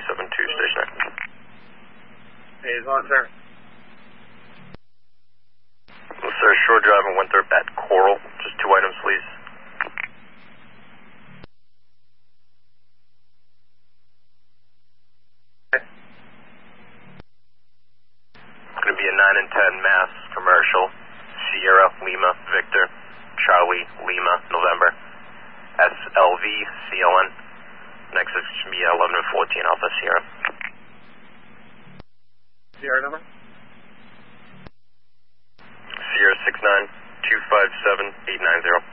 572, stationary. Is on, sir. Sir, Shore Drive and Winthrop at Coral. Just 2 items, please. It's going to be a 9 and 10 Mass commercial. Sierra, Lima, Victor, Charlie, Lima, November. SLV, CLN. Next is going to be 11 and 14 Alpha Sierra. Sierra number? Sierra 69257-890.